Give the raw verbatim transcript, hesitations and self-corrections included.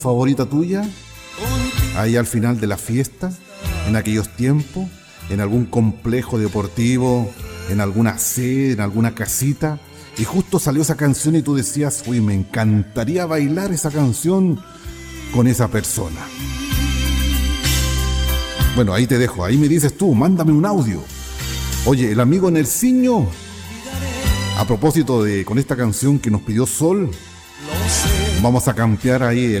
favorita tuya, ahí al final de la fiesta, en aquellos tiempos, en algún complejo deportivo, en alguna sede, en alguna casita, y justo salió esa canción y tú decías, uy, me encantaría bailar esa canción con esa persona. Bueno, ahí te dejo, ahí me dices tú, mándame un audio. Oye, el amigo Nerciño, a propósito de con esta canción que nos pidió Sol, vamos a campear ahí el